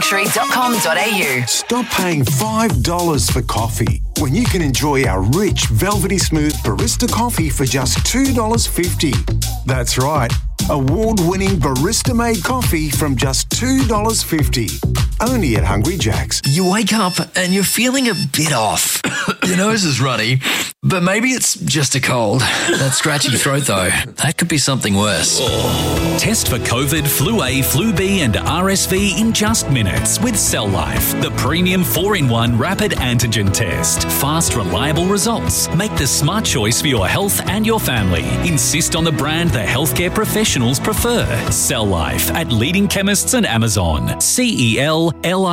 country.com.au. Stop paying $5 for coffee when you can enjoy our rich, velvety smooth barista coffee for just $2.50. That's right, award-winning barista-made coffee from just $2.50. Only at Hungry Jack's. You wake up and you're feeling a bit off. Your nose is runny, but maybe it's just a cold. That scratchy throat, though, that could be something worse. Test for COVID, Flu A, Flu B and RSV in just minutes with Cell Life, the premium 4-in-1 rapid antigen test. Fast, reliable results. Make the smart choice for your health and your family. Insist on the brand the healthcare professionals prefer. Cell Life at leading chemists and Amazon. CELLIFE.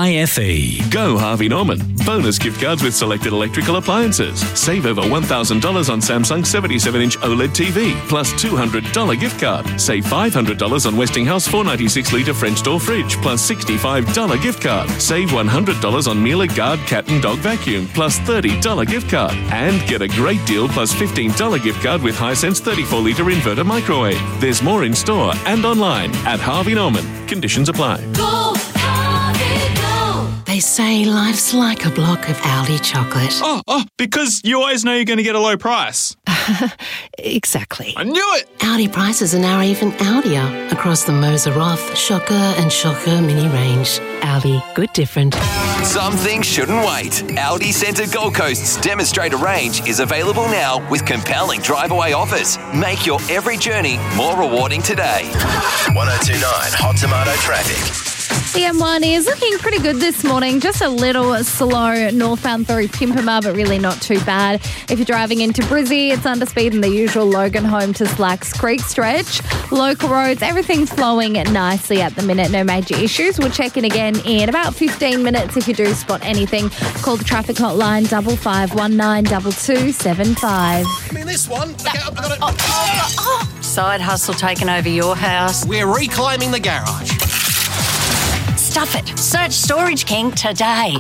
Go Harvey Norman. Bonus gift cards with selected electrical appliances. Save over $1,000 on Samsung 77-inch OLED TV, plus $200 gift card. Save $500 on Westinghouse 496-litre French door fridge, plus $65 gift card. Save $100 on Miele Guard cat and dog vacuum, plus $30 gift card. And get a great deal plus $15 gift card with Hisense 34-litre inverter microwave. There's more in store and online at Harvey Norman. Conditions apply. Go, Harvey, go. They say life's like a block of Aldi chocolate. Oh, because you always know you're going to get a low price. Exactly. I knew it! Aldi prices are now even Aldier across the Moser Roth, Shocker and Shocker mini range. Aldi, good different. Some things shouldn't wait. Aldi Centre Gold Coast's demonstrator range is available now with compelling drive-away offers. Make your every journey more rewarding today. 1029 Hot Tomato traffic. The M1 is looking pretty good this morning. Just a little slow northbound through Pimpama, but really not too bad. If you're driving into Brizzy, it's under speed in the usual Logan Home to Slacks Creek stretch. Local roads, everything's flowing nicely at the minute. No major issues. We'll check in again in about 15 minutes. If you do spot anything, call the traffic hotline 55192275. Give me this one. Okay, I've got it. Side hustle taking over your house. We're reclaiming the garage. Stuff it. Search Storage King today.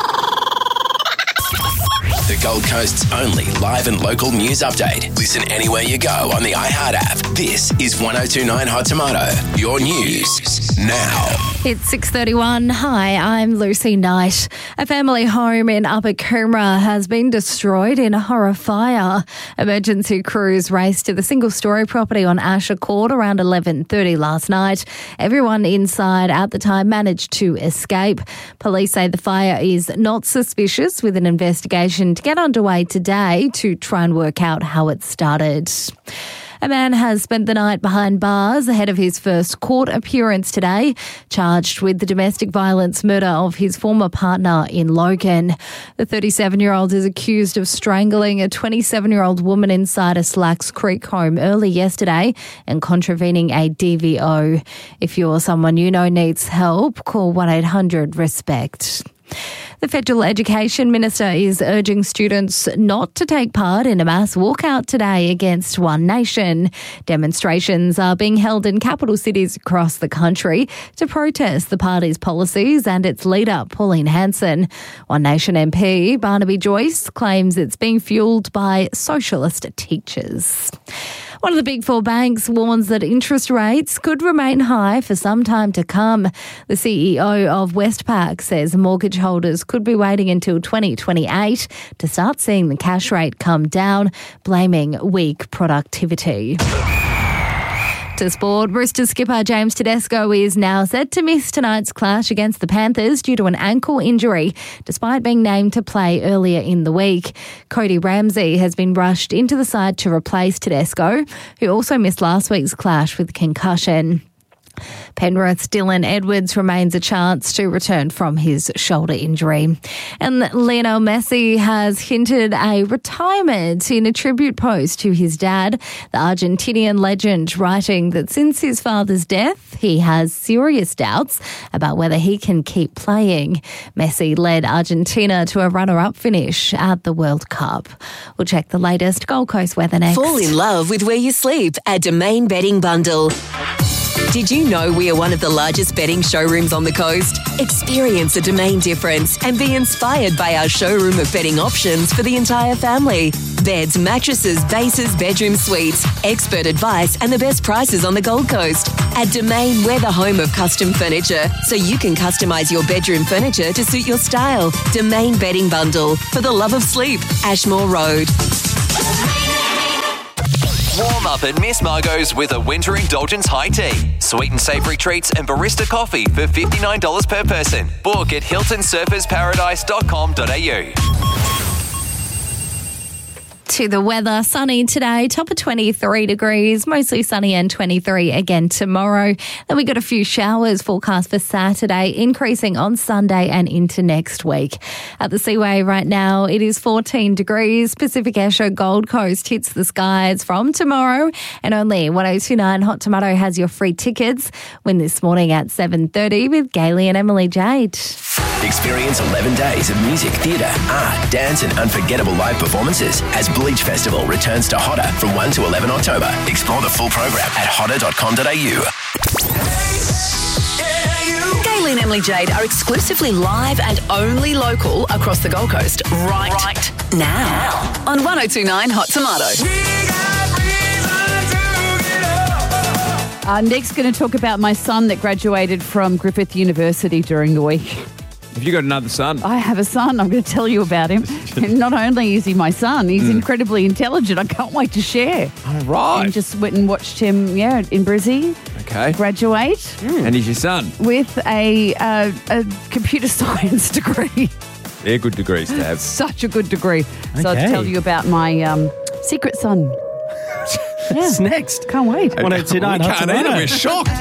The Gold Coast's only live and local news update. Listen anywhere you go on the iHeart app. This is 1029 Hot Tomato. Your news now. It's 6:31. Hi, I'm Lucy Knight. A family home in Upper Coomera has been destroyed in a horror fire. Emergency crews raced to the single-storey property on Asher Court around 11:30 last night. Everyone inside at the time managed to escape. Police say the fire is not suspicious, with an investigation to get underway today to try and work out how it started. A man has spent the night behind bars ahead of his first court appearance today, charged with the domestic violence murder of his former partner in Logan. The 37-year-old is accused of strangling a 27-year-old woman inside a Slacks Creek home early yesterday and contravening a DVO. If you're someone you know needs help, call 1-800-RESPECT. The Federal Education Minister is urging students not to take part in a mass walkout today against One Nation. Demonstrations are being held in capital cities across the country to protest the party's policies and its leader, Pauline Hanson. One Nation MP Barnaby Joyce claims it's being fuelled by socialist teachers. One of the big four banks warns that interest rates could remain high for some time to come. The CEO of Westpac says mortgage holders could be waiting until 2028 to start seeing the cash rate come down, blaming weak productivity. To sport, Roosters skipper James Tedesco is now set to miss tonight's clash against the Panthers due to an ankle injury, despite being named to play earlier in the week. Cody Ramsey has been rushed into the side to replace Tedesco, who also missed last week's clash with concussion. Penrith's Dylan Edwards remains a chance to return from his shoulder injury. And Lionel Messi has hinted a retirement in a tribute post to his dad, the Argentinian legend, writing that since his father's death, he has serious doubts about whether he can keep playing. Messi led Argentina to a runner-up finish at the World Cup. We'll check the latest Gold Coast weather next. Fall in love with where you sleep at Domain Bedding Bundle. Did you know we are one of the largest bedding showrooms on the coast? Experience a Domain difference and be inspired by our showroom of bedding options for the entire family. Beds, mattresses, bases, bedroom suites, expert advice and the best prices on the Gold Coast. At Domain, we're the home of custom furniture, so you can customise your bedroom furniture to suit your style. Domain Bedding Bundle. For the love of sleep. Ashmore Road. Warm up at Miss Margot's with a winter indulgence high tea. Sweet and savoury treats and barista coffee for $59 per person. Book at hiltonsurfersparadise.com.au. To the weather, sunny today, top of 23 degrees, mostly sunny and 23 again tomorrow. Then we got a few showers forecast for Saturday, increasing on Sunday and into next week. At the Seaway right now, it is 14 degrees. Pacific Airshow Gold Coast hits the skies from tomorrow, and only 1029 Hot Tomato has your free tickets. Win this morning at 7:30 with Gailey and Emily Jade. Experience 11 days of music, theatre, art, dance and unforgettable live performances as Bleach Festival returns to Hodder from 1 to 11 October. Explore the full program at hodder.com.au. Gailey and Emily Jade are exclusively live and only local across the Gold Coast right now on 1029 Hot Tomato. Next, going to talk about my son that graduated from Griffith University during the week. Have you got another son? I have a son. I'm going to tell you about him. And not only is he my son, he's incredibly intelligent. I can't wait to share. All right. And just went and watched him, in Brizzy. Okay. Graduate. And he's your son? With a computer science degree. They're good degrees to have. Such a good degree. So I'll Okay. tell you about my secret son. What's next? Can't wait. 1029 We Hot can't either. Tomato. We're shocked.